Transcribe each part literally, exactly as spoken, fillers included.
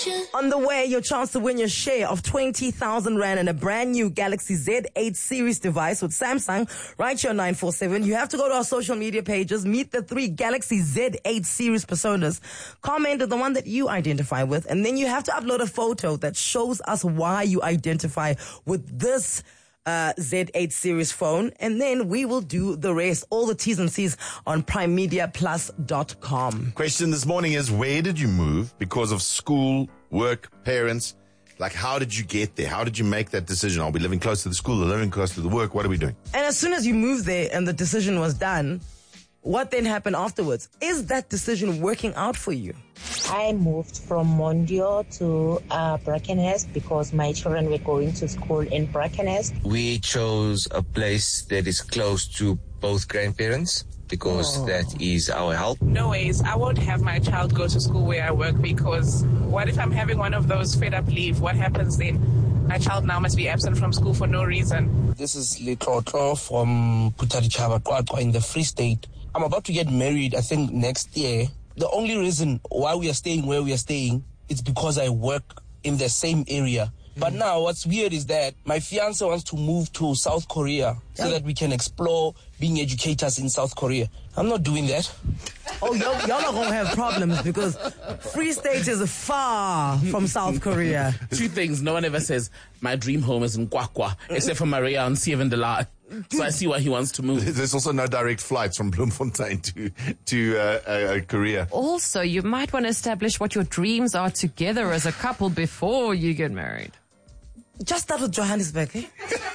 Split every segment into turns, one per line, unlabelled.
On the way, your chance to win your share of twenty thousand rand and a brand new Galaxy Z eight series device with Samsung. Right here on nine four seven. You have to go to our social media pages, meet the three Galaxy Z eight series personas, comment the one that you identify with, and then you have to upload a photo that shows us why you identify with this Uh, Z eight series phone, and then we will do the rest. All the T's and C's on prime media plus dot com.
Question this morning is, where did you move because of school, work, parents? Like, how did you get there? How did you make that decision? Are we living close to the school or living close to the work? What are we doing?
And as soon as you moved there and the decision was done, what then happened afterwards? Is that decision working out for you?
I moved from Mondio to uh, Brackenhurst because my children were going to school in Brackenhurst.
We chose a place that is close to both grandparents because oh. that is our help.
No ways. I won't have my child go to school where I work because what if I'm having one of those fed up leave? What happens then? My child now must be absent from school for no reason.
This is Litlotlo from Putarichaba in the Free State. I'm about to get married, I think, next year. The only reason why we are staying where we are staying is because I work in the same area. But now what's weird is that my fiance wants to move to South Korea so yeah. that we can explore being educators in South Korea. I'm not doing that.
Oh, y'all, y'all are going to have problems because Free State is far from South Korea.
Two things. No one ever says, my dream home is in Kwakwa, except for Maria and Seven de la. So I see why he wants to move.
There's also no direct flights from Bloemfontein to to uh, uh, Korea.
Also, you might want to establish what your dreams are together as a couple before you get married.
Just start with Johannesburg, eh?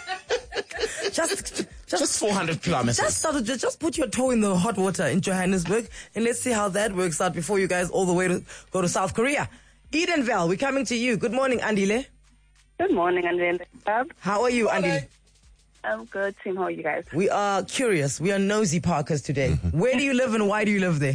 just, just,
just four hundred kilometers.
Just start with, just put your toe in the hot water in Johannesburg, and let's see how that works out before you guys all the way to go to South Korea. Edenvale, we're coming to you. Good morning, Andile.
Good morning, Andile.
How are you, Andile?
I'm good, Tim. How are you guys?
We are curious. We are nosy parkers today. Where do you live and why do you live there?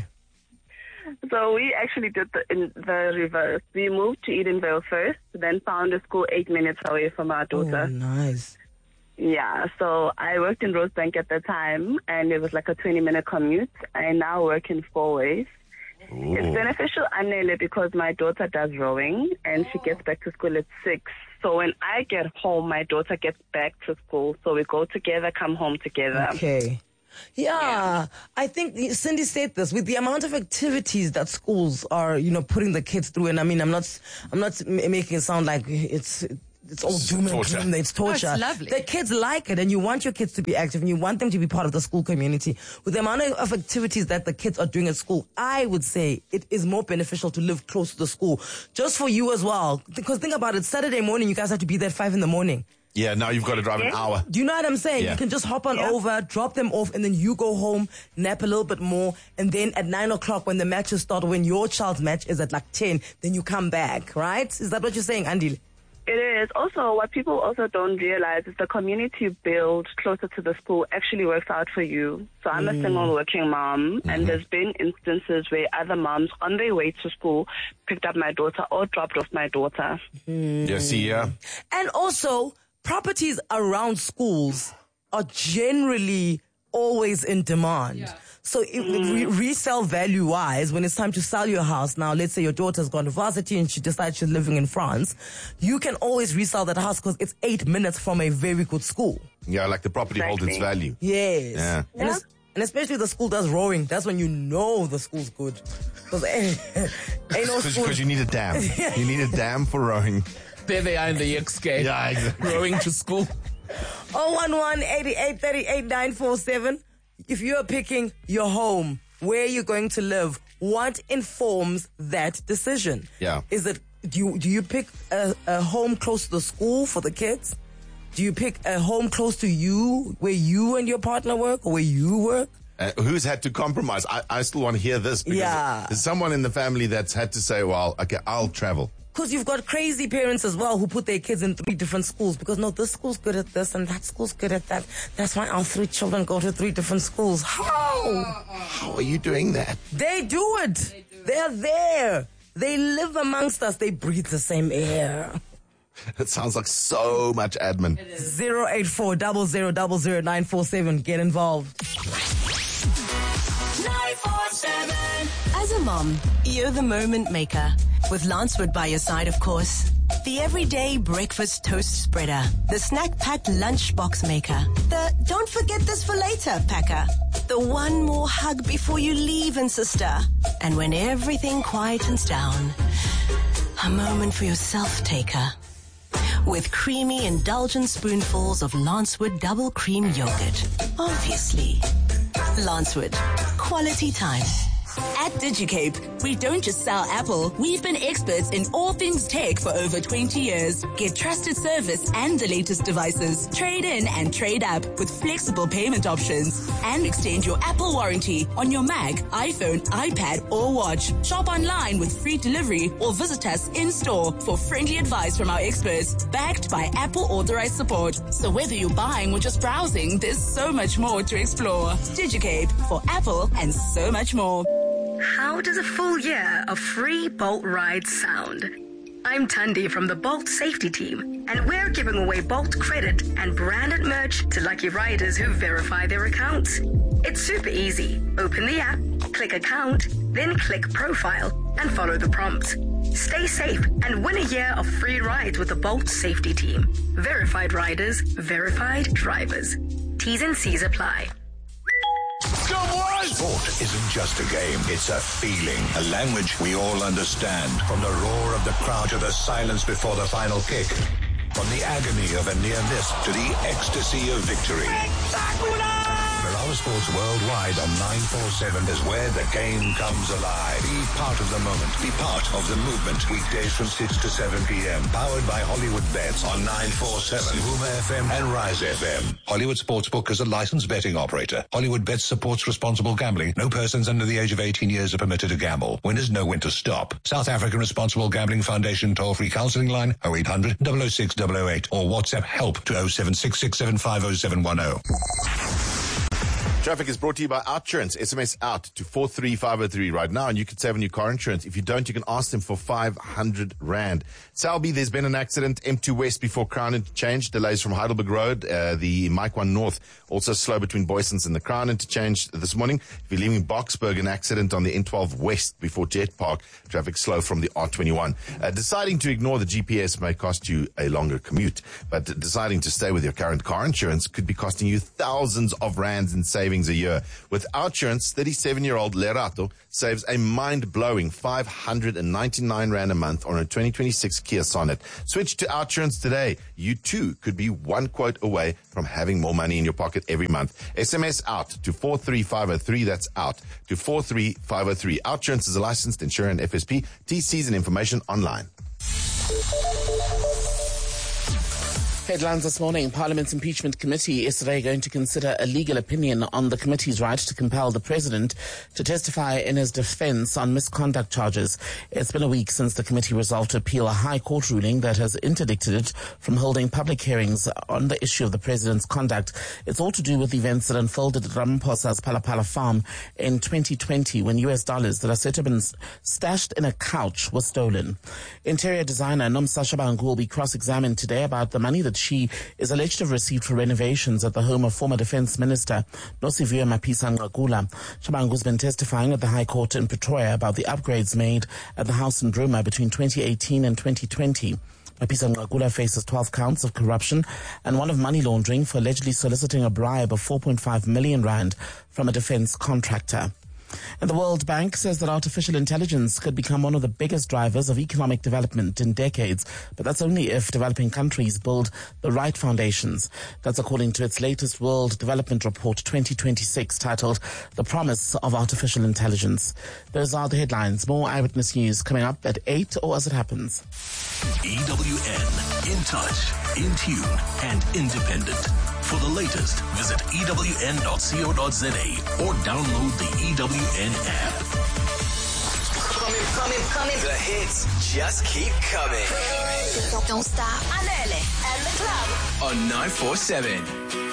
So we actually did the, in the reverse. We moved to Edenvale first, then found a school eight minutes away from our daughter.
Oh, nice.
Yeah, so I worked in Rosebank at the time, and it was like a twenty-minute commute. I now work in Fourways. Ooh. It's beneficial, Anele, because my daughter does rowing, and she gets back to school at six. So when I get home, my daughter gets back to school. So we go together, come home together.
Okay. Yeah, yeah, I think Cindy said this with the amount of activities that schools are, you know, putting the kids through. And I mean, I'm not, I'm not making it sound like it's, it's all doom and gloom. It's torture.
No, it's lovely.
The kids like it, and you want your kids to be active, and you want them to be part of the school community. With the amount of activities that the kids are doing at school, I would say it is more beneficial to live close to the school, just for you as well. Because think about it, Saturday morning, you guys have to be there at five in the morning.
Yeah, now you've got to drive an hour.
Do you know what I'm saying?
Yeah.
You can just hop on
yeah.
over, drop them off, and then you go home, nap a little bit more, and then at nine o'clock when the matches start, when your child's match is at like ten, then you come back, right? Is that what you're saying, Andile?
It is. Also, what people also don't realize is the community you build closer to the school actually works out for you. So I'm mm. a single working mom, mm-hmm. and there's been instances where other moms on their way to school picked up my daughter or dropped off my daughter.
Mm. Yeah, see, yeah.
And also, properties around schools are generally always in demand. Yeah. So if, mm. re- resale value wise, when it's time to sell your house, now let's say your daughter's gone to varsity and she decides she's living in France, you can always resell that house because it's eight minutes from a very good school.
Yeah, like the property exactly. holds its value.
Yes.
Yeah.
And,
yeah.
and especially the school does rowing, that's when you know the school's good. Because ain't, ain't no school.
Because you need a dam. You need a dam for rowing.
There they are in the X K.
Yeah, exactly.
Rowing to school.
oh one one, eighty-eight, thirty-eight, nine four seven. If you're picking your home, where you're going to live, what informs that decision?
Yeah.
Is it, do you, do you pick a, a home close to the school for the kids? Do you pick a home close to you, where you and your partner work, or where you work?
Uh, who's had to compromise? I, I still want to hear this because
yeah.
there's someone in the family that's had to say, well, okay, I'll travel.
Because you've got crazy parents as well who put their kids in three different schools because, no, this school's good at this and that school's good at that. That's why our three children go to three different schools. How?
How are you doing that?
They do it. They do it. They're there. They live amongst us. They breathe the same air.
It sounds like so much admin.
zero eight four, zero zero zero zero nine four seven. Get involved.
nine four seven seven. As a mom, you're the moment maker. With Lancewood by your side, of course. The everyday breakfast toast spreader. The snack-packed lunchbox maker. The don't forget this for later packer. The one more hug before you leave, and sister. And when everything quietens down, a moment for yourself taker. With creamy, indulgent spoonfuls of Lancewood double cream yogurt. Obviously. Lancewood. Quality time.
At DigiCape, we don't just sell Apple. We've been experts in all things tech for over twenty years. Get trusted service and the latest devices. Trade in and trade up with flexible payment options. And extend your Apple warranty on your Mac, iPhone, iPad, or watch. Shop online with free delivery or visit us in-store for friendly advice from our experts. Backed by Apple authorized support. So whether you're buying or just browsing, there's so much more to explore. DigiCape for Apple and so much more.
How does a full year of free Bolt rides sound? I'm Tundi from the Bolt safety team, and we're giving away Bolt credit and branded merch to lucky riders who verify their accounts. It's super easy. Open the app, click account, then click profile, and follow the prompts. Stay safe and win a year of free rides with the Bolt safety team. Verified riders, verified drivers. T's and C's apply.
Sport isn't just a game, it's a feeling, a language we all understand. From the roar of the crowd to the silence before the final kick. From the agony of a near miss to the ecstasy of victory. Bravo Sports Worldwide on nine forty-seven is where the game comes alive. Be part of the moment. Be part of the movement. Weekdays from six to seven p.m. Powered by Hollywood Bets on nine forty-seven, Huma F M and Rise F M. Hollywood Sportsbook is a licensed betting operator. Hollywood Bets supports responsible gambling. No persons under the age of eighteen years are permitted to gamble. Winners know when to stop. South African Responsible Gambling Foundation toll-free counseling line oh eight hundred, double oh six, double oh eight or WhatsApp help to oh seven six six seven five oh seven one oh.
Traffic is brought to you by Outsurance. S M S out to four three five oh three right now, and you can save on your car insurance. If you don't, you can ask them for five hundred rand. Selby, there's been an accident. M two West before Crown Interchange. Delays from Heidelberg Road. Uh, the Mike one North also slow between Boysons and the Crown Interchange this morning. If you're leaving Boksburg, an accident on the N twelve West before Jet Park. Traffic slow from the R twenty-one. Uh, deciding to ignore the G P S may cost you a longer commute, but deciding to stay with your current car insurance could be costing you thousands of rands in savings a year. With Outsurance, thirty-seven-year-old Lerato saves a mind-blowing five hundred ninety-nine rand a month on a twenty twenty-six Kia Sonet. Switch to Outsurance today. You too could be one quote away from having more money in your pocket every month. S M S out to four three five oh three. That's out to four three five oh three. Outsurance is a licensed insurer and F S P. T Cs and information online.
Headlines this morning. Parliament's Impeachment Committee is today going to consider a legal opinion on the committee's right to compel the president to testify in his defense on misconduct charges. It's been a week since the committee resolved to appeal a high court ruling that has interdicted it from holding public hearings on the issue of the president's conduct. It's all to do with events that unfolded at Ramaphosa's Palapala farm in twenty twenty when U S dollars that are said to have been stashed in a couch were stolen. Interior designer Nomsa Shabangu will be cross-examined today about the money that she is alleged to have received for renovations at the home of former Defence Minister Nosiviwe Mapisa-Nqakula. Shabangu has been testifying at the High Court in Pretoria about the upgrades made at the house in Bruma between twenty eighteen and twenty twenty. Mapisa-Nqakula faces twelve counts of corruption and one of money laundering for allegedly soliciting a bribe of four point five million rand from a defence contractor. And the World Bank says that artificial intelligence could become one of the biggest drivers of economic development in decades, but that's only if developing countries build the right foundations. That's according to its latest World Development Report twenty twenty-six titled The Promise of Artificial Intelligence. Those are the headlines. More Eyewitness News coming up at eight or as it happens.
E W N, in touch, in tune and independent. For the latest, visit E W N dot co dot za or download the E W N app.
Coming, coming, coming. The hits just keep coming.
Don't stop. Anele and the club
on nine forty-seven.